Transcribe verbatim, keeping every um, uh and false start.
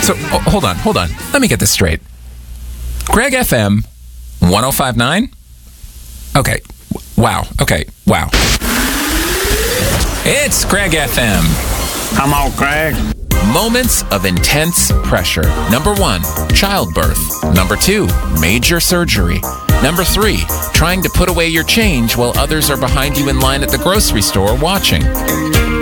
So, oh, hold on, hold on. Let me get this straight. Greg F M, one oh five point nine? Okay. Wow. Okay. Wow. It's Greg F M. Come on, Greg. Moments of intense pressure. Number one, childbirth. Number two, major surgery. Number three, trying to put away your change while others are behind you in line at the grocery store watching.